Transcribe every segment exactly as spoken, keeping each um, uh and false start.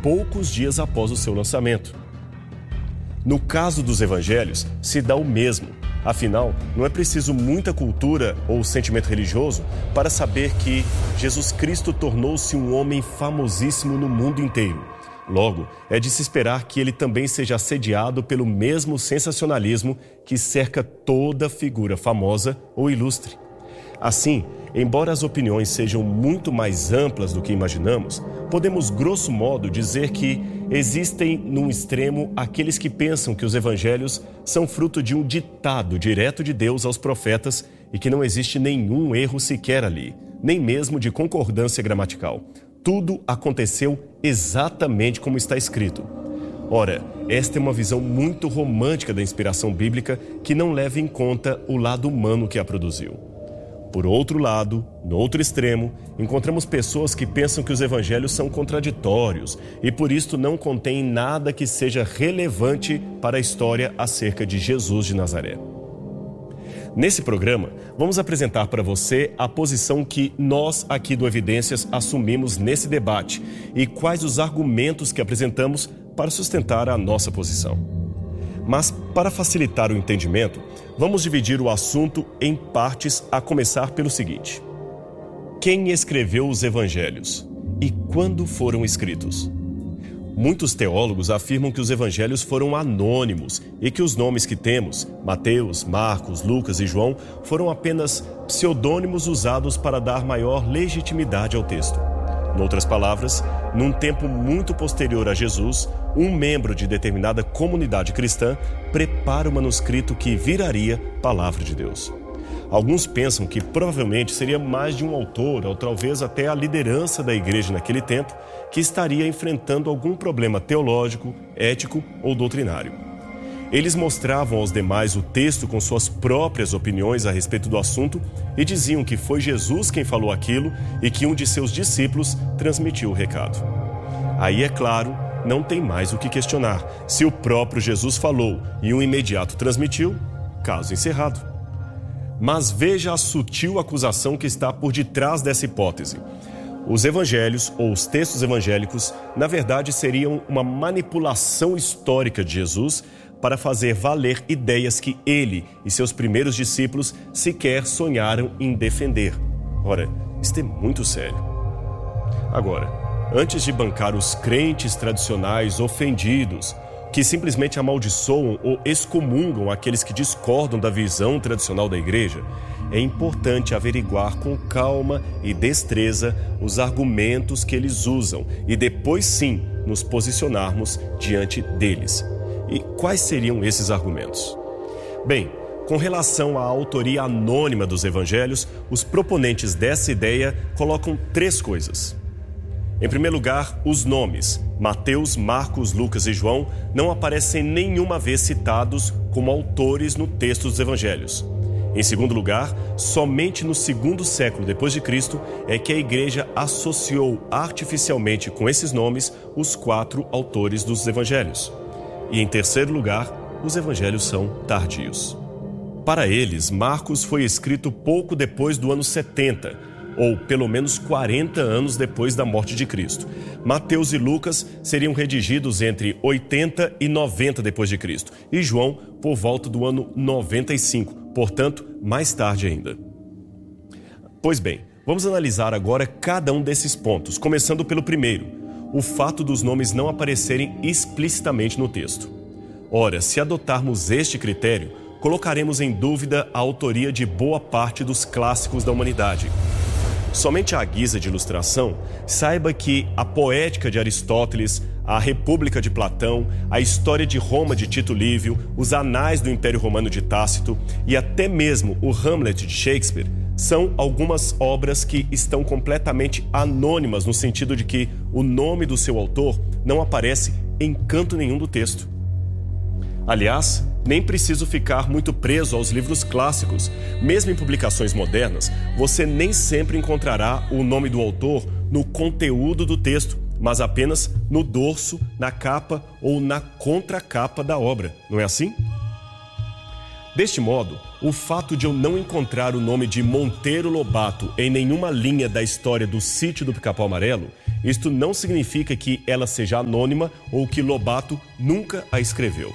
poucos dias após o seu lançamento. No caso dos evangelhos, se dá o mesmo. Afinal, não é preciso muita cultura ou sentimento religioso para saber que Jesus Cristo tornou-se um homem famosíssimo no mundo inteiro. Logo, é de se esperar que ele também seja assediado pelo mesmo sensacionalismo que cerca toda figura famosa ou ilustre. Assim, embora as opiniões sejam muito mais amplas do que imaginamos, podemos, grosso modo, dizer que existem, num extremo, aqueles que pensam que os evangelhos são fruto de um ditado direto de Deus aos profetas e que não existe nenhum erro sequer ali, nem mesmo de concordância gramatical. Tudo aconteceu exatamente como está escrito. Ora, esta é uma visão muito romântica da inspiração bíblica que não leva em conta o lado humano que a produziu. Por outro lado, no outro extremo, encontramos pessoas que pensam que os evangelhos são contraditórios e por isso não contêm nada que seja relevante para a história acerca de Jesus de Nazaré. Nesse programa, vamos apresentar para você a posição que nós aqui do Evidências assumimos nesse debate e quais os argumentos que apresentamos para sustentar a nossa posição. Mas, para facilitar o entendimento, vamos dividir o assunto em partes, a começar pelo seguinte: quem escreveu os evangelhos e quando foram escritos? Muitos teólogos afirmam que os evangelhos foram anônimos e que os nomes que temos, Mateus, Marcos, Lucas e João, foram apenas pseudônimos usados para dar maior legitimidade ao texto. Noutras palavras, num tempo muito posterior a Jesus, um membro de determinada comunidade cristã prepara o manuscrito que viraria palavra de Deus. Alguns pensam que provavelmente seria mais de um autor, ou talvez até a liderança da igreja naquele tempo, que estaria enfrentando algum problema teológico, ético ou doutrinário. Eles mostravam aos demais o texto com suas próprias opiniões a respeito do assunto e diziam que foi Jesus quem falou aquilo e que um de seus discípulos transmitiu o recado. Aí, é claro, não tem mais o que questionar. Se o próprio Jesus falou e um imediato transmitiu, caso encerrado. Mas veja a sutil acusação que está por detrás dessa hipótese. Os evangelhos, ou os textos evangélicos, na verdade seriam uma manipulação histórica de Jesus para fazer valer ideias que ele e seus primeiros discípulos sequer sonharam em defender. Ora, isto é muito sério. Agora, antes de bancar os crentes tradicionais ofendidos, que simplesmente amaldiçoam ou excomungam aqueles que discordam da visão tradicional da igreja, é importante averiguar com calma e destreza os argumentos que eles usam e depois sim nos posicionarmos diante deles. E quais seriam esses argumentos? Bem, com relação à autoria anônima dos evangelhos, os proponentes dessa ideia colocam três coisas. Em primeiro lugar, os nomes, Mateus, Marcos, Lucas e João, não aparecem nenhuma vez citados como autores no texto dos evangelhos. Em segundo lugar, somente no segundo século depois de Cristo é que a igreja associou artificialmente com esses nomes os quatro autores dos evangelhos. E em terceiro lugar, os evangelhos são tardios. Para eles, Marcos foi escrito pouco depois do ano setenta, ou pelo menos quarenta anos depois da morte de Cristo. Mateus e Lucas seriam redigidos entre oitenta e noventa depois de Cristo, e João por volta do ano noventa e cinco, portanto, mais tarde ainda. Pois bem, vamos analisar agora cada um desses pontos, começando pelo primeiro, o fato dos nomes não aparecerem explicitamente no texto. Ora, se adotarmos este critério, colocaremos em dúvida a autoria de boa parte dos clássicos da humanidade. Somente à guisa de ilustração, saiba que a Poética de Aristóteles, a República de Platão, a História de Roma de Tito Livio, os Anais do Império Romano de Tácito e até mesmo o Hamlet de Shakespeare são algumas obras que estão completamente anônimas no sentido de que o nome do seu autor não aparece em canto nenhum do texto. Aliás, nem preciso ficar muito preso aos livros clássicos. Mesmo em publicações modernas, você nem sempre encontrará o nome do autor no conteúdo do texto, mas apenas no dorso, na capa ou na contracapa da obra. Não é assim? Deste modo, o fato de eu não encontrar o nome de Monteiro Lobato em nenhuma linha da história do Sítio do Pica-Pau Amarelo isto não significa que ela seja anônima ou que Lobato nunca a escreveu.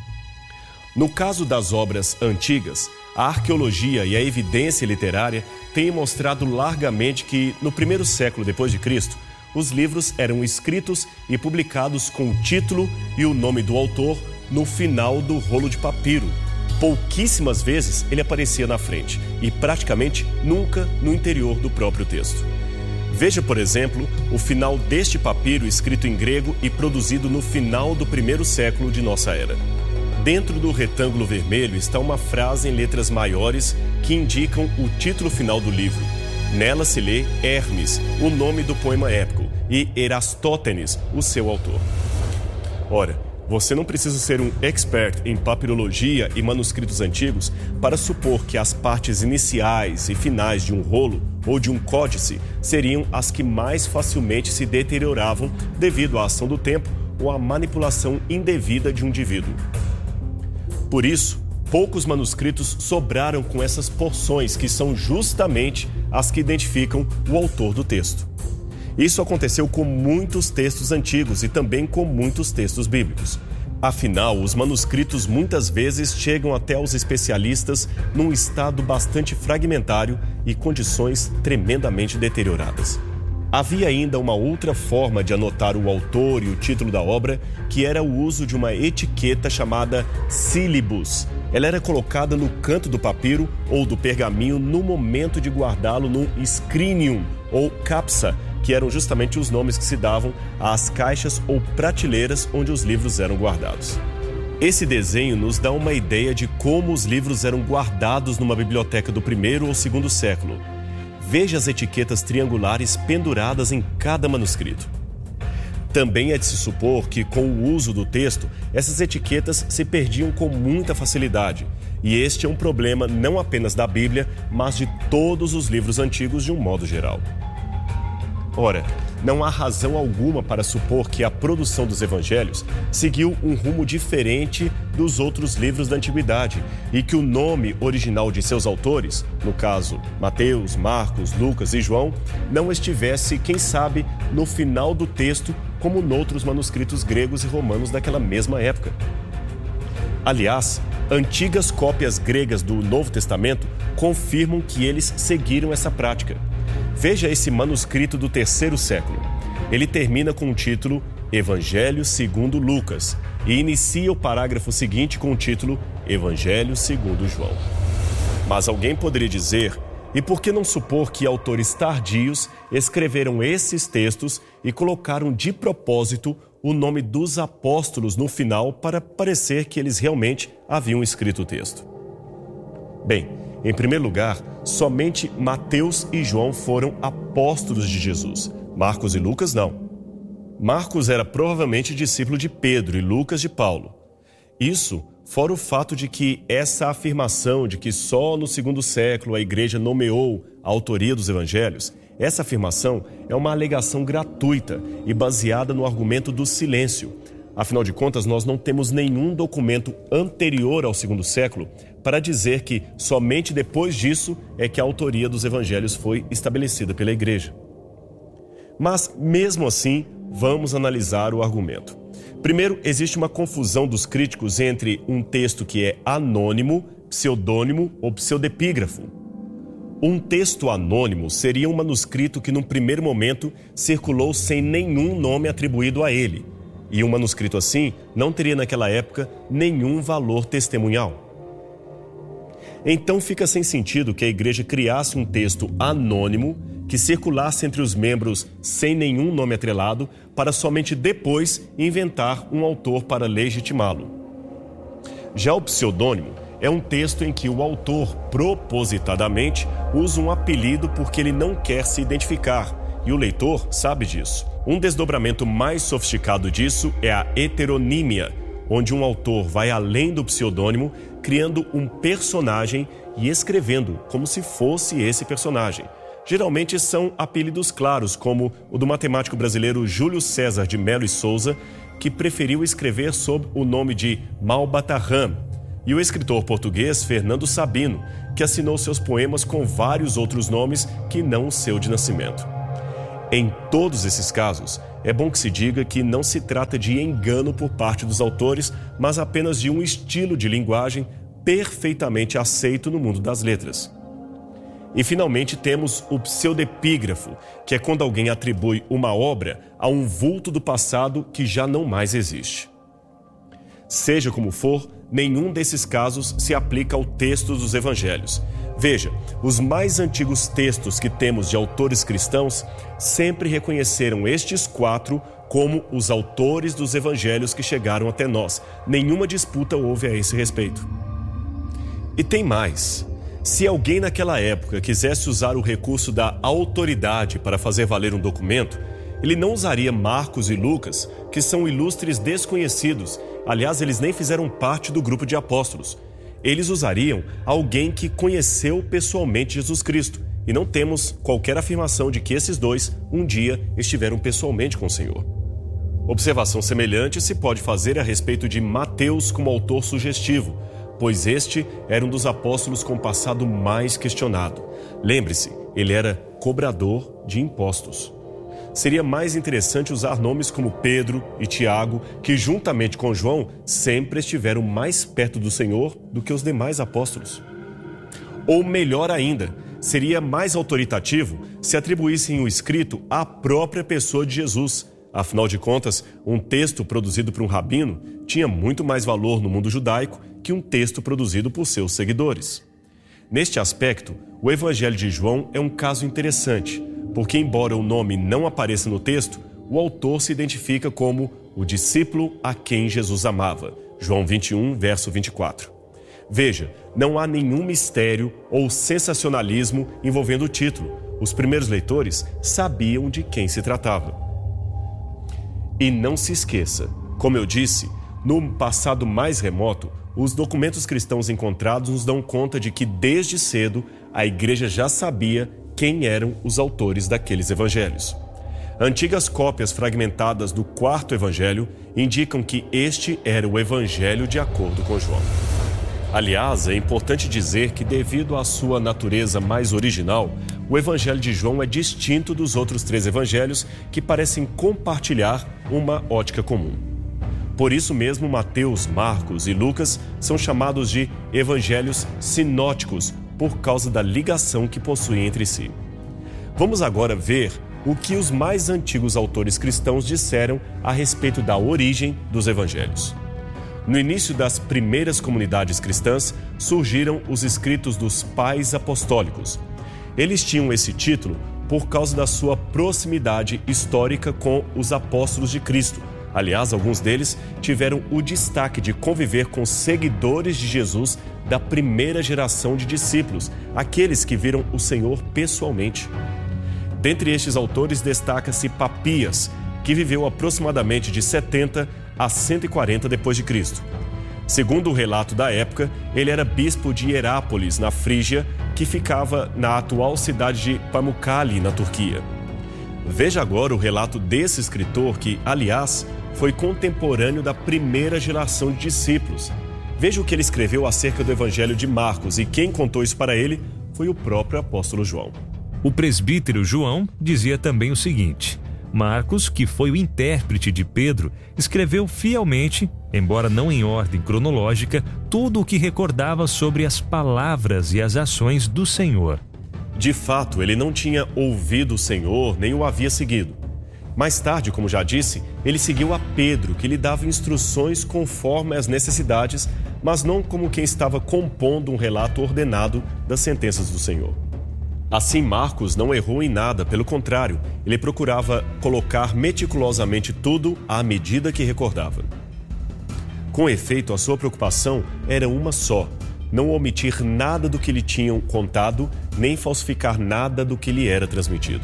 No caso das obras antigas, a arqueologia e a evidência literária têm mostrado largamente que, no primeiro século depois de Cristo, os livros eram escritos e publicados com o título e o nome do autor no final do rolo de papiro. Pouquíssimas vezes ele aparecia na frente e praticamente nunca no interior do próprio texto. Veja, por exemplo, o final deste papiro escrito em grego e produzido no final do primeiro século de nossa era. Dentro do retângulo vermelho está uma frase em letras maiores que indicam o título final do livro. Nela se lê Hermes, o nome do poema épico, e Erastótenes, o seu autor. Ora, você não precisa ser um expert em papirologia e manuscritos antigos para supor que as partes iniciais e finais de um rolo ou de um códice seriam as que mais facilmente se deterioravam devido à ação do tempo ou à manipulação indevida de um indivíduo. Por isso, poucos manuscritos sobraram com essas porções que são justamente as que identificam o autor do texto. Isso aconteceu com muitos textos antigos e também com muitos textos bíblicos. Afinal, os manuscritos muitas vezes chegam até os especialistas num estado bastante fragmentário e condições tremendamente deterioradas. Havia ainda uma outra forma de anotar o autor e o título da obra, que era o uso de uma etiqueta chamada sílibus. Ela era colocada no canto do papiro ou do pergaminho no momento de guardá-lo no scrinium ou capsa, que eram justamente os nomes que se davam às caixas ou prateleiras onde os livros eram guardados. Esse desenho nos dá uma ideia de como os livros eram guardados numa biblioteca do primeiro ou segundo século. Veja as etiquetas triangulares penduradas em cada manuscrito. Também é de se supor que, com o uso do texto, essas etiquetas se perdiam com muita facilidade. E este é um problema não apenas da Bíblia, mas de todos os livros antigos de um modo geral. Ora, não há razão alguma para supor que a produção dos evangelhos seguiu um rumo diferente dos outros livros da antiguidade e que o nome original de seus autores, no caso Mateus, Marcos, Lucas e João, não estivesse, quem sabe, no final do texto como noutros manuscritos gregos e romanos daquela mesma época. Aliás, antigas cópias gregas do Novo Testamento confirmam que eles seguiram essa prática. Veja esse manuscrito do terceiro século. Ele termina com o título Evangelho segundo Lucas e inicia o parágrafo seguinte com o título Evangelho segundo João. Mas alguém poderia dizer, e por que não supor que autores tardios escreveram esses textos e colocaram de propósito o nome dos apóstolos no final para parecer que eles realmente haviam escrito o texto? Bem, em primeiro lugar, somente Mateus e João foram apóstolos de Jesus. Marcos e Lucas não. Marcos era provavelmente discípulo de Pedro e Lucas de Paulo. Isso fora o fato de que essa afirmação de que só no segundo século a igreja nomeou a autoria dos evangelhos, essa afirmação é uma alegação gratuita e baseada no argumento do silêncio. Afinal de contas, nós não temos nenhum documento anterior ao segundo século para dizer que somente depois disso é que a autoria dos evangelhos foi estabelecida pela igreja. Mas, mesmo assim, vamos analisar o argumento. Primeiro, existe uma confusão dos críticos entre um texto que é anônimo, pseudônimo ou pseudepígrafo. Um texto anônimo seria um manuscrito que, num primeiro momento, circulou sem nenhum nome atribuído a ele. E um manuscrito assim não teria naquela época nenhum valor testemunhal. Então fica sem sentido que a igreja criasse um texto anônimo que circulasse entre os membros sem nenhum nome atrelado para somente depois inventar um autor para legitimá-lo. Já o pseudônimo é um texto em que o autor propositadamente usa um apelido porque ele não quer se identificar e o leitor sabe disso. Um desdobramento mais sofisticado disso é a heteronímia, onde um autor vai além do pseudônimo, criando um personagem e escrevendo como se fosse esse personagem. Geralmente são apelidos claros, como o do matemático brasileiro Júlio César de Melo e Souza, que preferiu escrever sob o nome de Malbatarram, e o escritor português Fernando Sabino, que assinou seus poemas com vários outros nomes que não o seu de nascimento. Em todos esses casos, é bom que se diga que não se trata de engano por parte dos autores, mas apenas de um estilo de linguagem perfeitamente aceito no mundo das letras. E finalmente temos o pseudepígrafo, que é quando alguém atribui uma obra a um vulto do passado que já não mais existe. Seja como for, nenhum desses casos se aplica ao texto dos evangelhos. Veja, os mais antigos textos que temos de autores cristãos sempre reconheceram estes quatro como os autores dos evangelhos que chegaram até nós. Nenhuma disputa houve a esse respeito. E tem mais. Se alguém naquela época quisesse usar o recurso da autoridade para fazer valer um documento, ele não usaria Marcos e Lucas, que são ilustres desconhecidos. Aliás, eles nem fizeram parte do grupo de apóstolos. Eles usariam alguém que conheceu pessoalmente Jesus Cristo. E não temos qualquer afirmação de que esses dois, um dia, estiveram pessoalmente com o Senhor. Observação semelhante se pode fazer a respeito de Mateus como autor sugestivo, pois este era um dos apóstolos com passado mais questionado. Lembre-se, ele era cobrador de impostos. Seria mais interessante usar nomes como Pedro e Tiago, que juntamente com João sempre estiveram mais perto do Senhor do que os demais apóstolos. Ou melhor ainda, seria mais autoritativo se atribuíssem o escrito à própria pessoa de Jesus. Afinal de contas, um texto produzido por um rabino tinha muito mais valor no mundo judaico que um texto produzido por seus seguidores. Neste aspecto, o Evangelho de João é um caso interessante, porque embora o nome não apareça no texto, o autor se identifica como o discípulo a quem Jesus amava. João vinte e um, verso vinte e quatro. Veja, não há nenhum mistério ou sensacionalismo envolvendo o título. Os primeiros leitores sabiam de quem se tratava. E não se esqueça, como eu disse, no passado mais remoto, os documentos cristãos encontrados nos dão conta de que desde cedo a igreja já sabia quem eram os autores daqueles evangelhos. Antigas cópias fragmentadas do quarto evangelho indicam que este era o evangelho de acordo com João. Aliás, é importante dizer que, devido à sua natureza mais original, o evangelho de João é distinto dos outros três evangelhos que parecem compartilhar uma ótica comum. Por isso mesmo, Mateus, Marcos e Lucas são chamados de evangelhos sinóticos, por causa da ligação que possuem entre si. Vamos agora ver o que os mais antigos autores cristãos disseram a respeito da origem dos evangelhos. No início das primeiras comunidades cristãs, surgiram os escritos dos pais apostólicos. Eles tinham esse título por causa da sua proximidade histórica com os apóstolos de Cristo. Aliás, alguns deles tiveram o destaque de conviver com seguidores de Jesus da primeira geração de discípulos, aqueles que viram o Senhor pessoalmente. Dentre estes autores destaca-se Papias, que viveu aproximadamente de setenta a cento e quarenta depois de Cristo. Segundo o relato da época, ele era bispo de Hierápolis, na Frígia, que ficava na atual cidade de Pamukkale, na Turquia. Veja agora o relato desse escritor que, aliás, foi contemporâneo da primeira geração de discípulos. Veja o que ele escreveu acerca do Evangelho de Marcos, e quem contou isso para ele foi o próprio apóstolo João. O presbítero João dizia também o seguinte: Marcos, que foi o intérprete de Pedro, escreveu fielmente, embora não em ordem cronológica, tudo o que recordava sobre as palavras e as ações do Senhor. De fato, ele não tinha ouvido o Senhor, nem o havia seguido. Mais tarde, como já disse, ele seguiu a Pedro, que lhe dava instruções conforme as necessidades, mas não como quem estava compondo um relato ordenado das sentenças do Senhor. Assim, Marcos não errou em nada, pelo contrário, ele procurava colocar meticulosamente tudo à medida que recordava. Com efeito, a sua preocupação era uma só: não omitir nada do que lhe tinham contado, nem falsificar nada do que lhe era transmitido.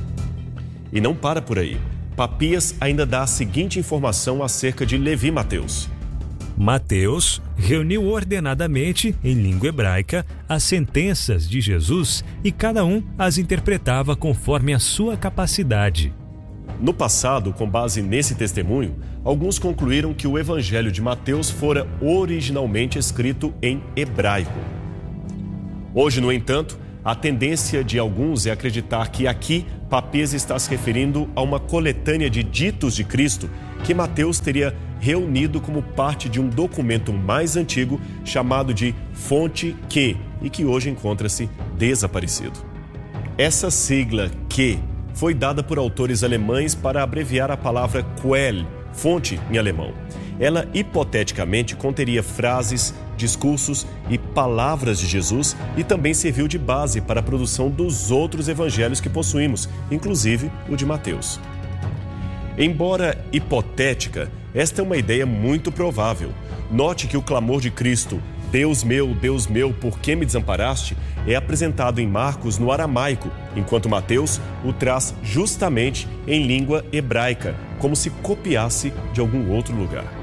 E não para por aí. Papias ainda dá a seguinte informação acerca de Levi Mateus. Mateus reuniu ordenadamente, em língua hebraica, as sentenças de Jesus e cada um as interpretava conforme a sua capacidade. No passado, com base nesse testemunho, alguns concluíram que o Evangelho de Mateus fora originalmente escrito em hebraico. Hoje, no entanto, A tendência de alguns é acreditar que aqui Papias está se referindo a uma coletânea de ditos de Cristo que Mateus teria reunido como parte de um documento mais antigo chamado de Fonte Q e que hoje encontra-se desaparecido. Essa sigla Q foi dada por autores alemães para abreviar a palavra Quell, fonte em alemão. Ela hipoteticamente conteria frases, discursos e palavras de Jesus e também serviu de base para a produção dos outros evangelhos que possuímos, inclusive o de Mateus. Embora hipotética, esta é uma ideia muito provável. Note que o clamor de Cristo, Deus meu, Deus meu, por que me desamparaste, é apresentado em Marcos no aramaico, enquanto Mateus o traz justamente em língua hebraica, como se copiasse de algum outro lugar.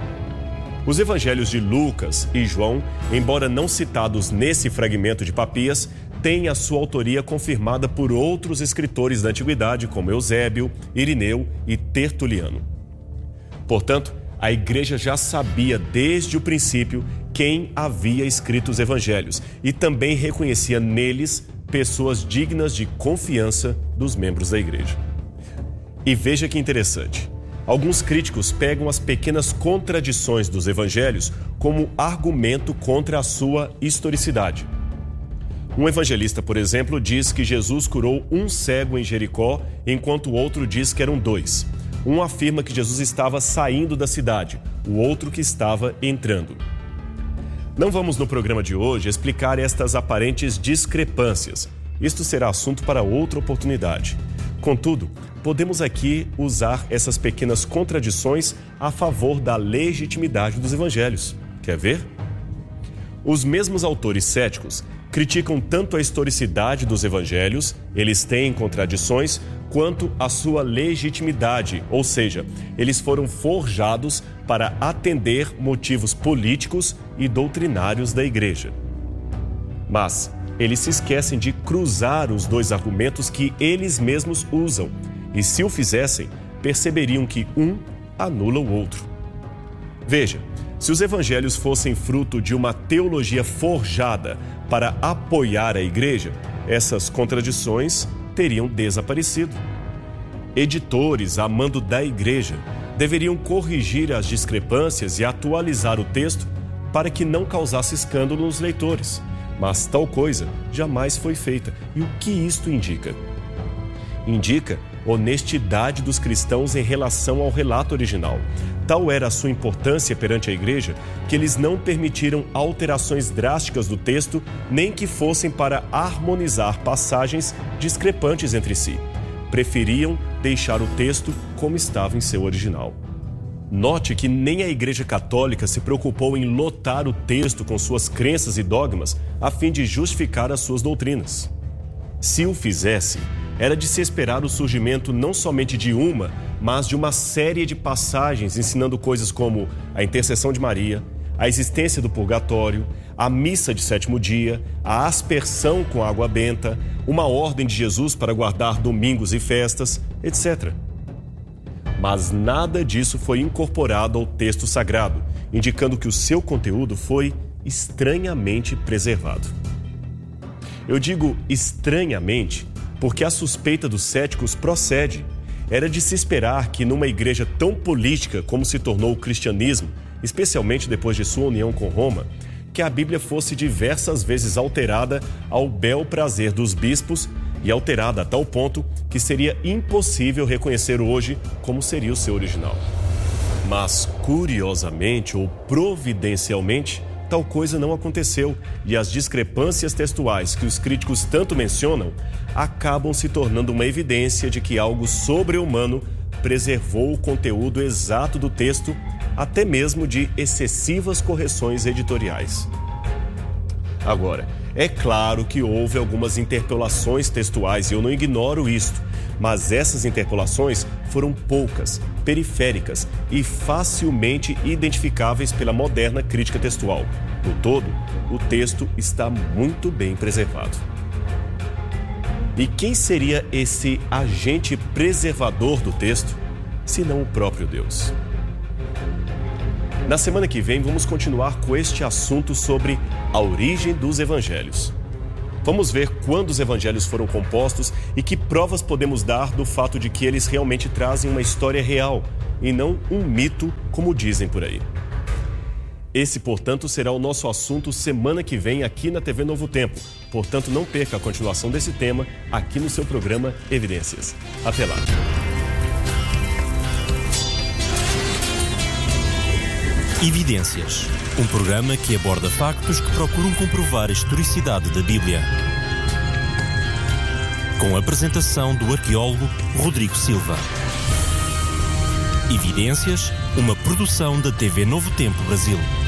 Os evangelhos de Lucas e João, embora não citados nesse fragmento de Papias, têm a sua autoria confirmada por outros escritores da antiguidade, como Eusébio, Irineu e Tertuliano. Portanto, a igreja já sabia desde o princípio quem havia escrito os evangelhos e também reconhecia neles pessoas dignas de confiança dos membros da igreja. E veja que interessante. Alguns críticos pegam as pequenas contradições dos evangelhos como argumento contra a sua historicidade. Um evangelista, por exemplo, diz que Jesus curou um cego em Jericó, enquanto o outro diz que eram dois. Um afirma que Jesus estava saindo da cidade, o outro que estava entrando. Não vamos no programa de hoje explicar estas aparentes discrepâncias. Isto será assunto para outra oportunidade. Contudo, podemos aqui usar essas pequenas contradições a favor da legitimidade dos evangelhos. Quer ver? Os mesmos autores céticos criticam tanto a historicidade dos evangelhos, eles têm contradições, quanto a sua legitimidade, ou seja, eles foram forjados para atender motivos políticos e doutrinários da igreja. Mas eles se esquecem de cruzar os dois argumentos que eles mesmos usam, e se o fizessem, perceberiam que um anula o outro. Veja, se os evangelhos fossem fruto de uma teologia forjada para apoiar a igreja, essas contradições teriam desaparecido. Editores, a mando da igreja, deveriam corrigir as discrepâncias e atualizar o texto para que não causasse escândalo nos leitores. Mas tal coisa jamais foi feita. E o que isto indica? Indica honestidade dos cristãos em relação ao relato original. Tal era a sua importância perante a igreja que eles não permitiram alterações drásticas do texto, nem que fossem para harmonizar passagens discrepantes entre si. Preferiam deixar o texto como estava em seu original. Note que nem a Igreja Católica se preocupou em lotar o texto com suas crenças e dogmas a fim de justificar as suas doutrinas. Se o fizesse, era de se esperar o surgimento não somente de uma, mas de uma série de passagens ensinando coisas como a intercessão de Maria, a existência do purgatório, a missa de sétimo dia, a aspersão com água benta, uma ordem de Jesus para guardar domingos e festas, etcétera. Mas nada disso foi incorporado ao texto sagrado, indicando que o seu conteúdo foi estranhamente preservado. Eu digo estranhamente porque a suspeita dos céticos procede. Era de se esperar que numa igreja tão política como se tornou o cristianismo, especialmente depois de sua união com Roma, que a Bíblia fosse diversas vezes alterada ao bel prazer dos bispos e alterada a tal ponto que seria impossível reconhecer hoje como seria o seu original. Mas, curiosamente ou providencialmente, tal coisa não aconteceu e as discrepâncias textuais que os críticos tanto mencionam acabam se tornando uma evidência de que algo sobre-humano preservou o conteúdo exato do texto, até mesmo de excessivas correções editoriais. Agora, é claro que houve algumas interpolações textuais e eu não ignoro isto, mas essas interpolações foram poucas, periféricas e facilmente identificáveis pela moderna crítica textual. No todo, o texto está muito bem preservado. E quem seria esse agente preservador do texto, senão o próprio Deus? Na semana que vem, vamos continuar com este assunto sobre a origem dos evangelhos. Vamos ver quando os evangelhos foram compostos e que provas podemos dar do fato de que eles realmente trazem uma história real e não um mito, como dizem por aí. Esse, portanto, será o nosso assunto semana que vem aqui na T V Novo Tempo. Portanto, não perca a continuação desse tema aqui no seu programa Evidências. Até lá! Evidências, um programa que aborda factos que procuram comprovar a historicidade da Bíblia. Com a apresentação do arqueólogo Rodrigo Silva. Evidências, uma produção da T V Novo Tempo Brasil.